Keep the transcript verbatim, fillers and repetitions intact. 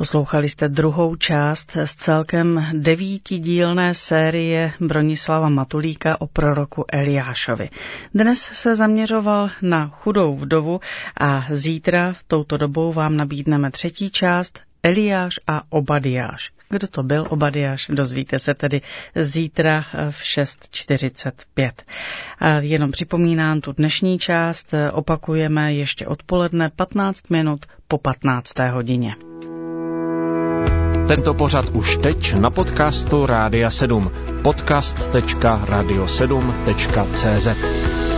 Poslouchali jste druhou část z celkem devítidílné série Bronislava Matulíka o proroku Eliášovi. Dnes se zaměřoval na chudou vdovu a zítra touto dobou vám nabídneme třetí část Eliáš a Obadiáš. Kdo to byl Obadiáš, dozvíte se tedy zítra v šest čtyřicet pět. A jenom připomínám tu dnešní část, opakujeme ještě odpoledne patnáct minut po patnácté hodině. Tento pořad už teď na podcastu Rádia sedm. podcast tečka radio sedm tečka cé zet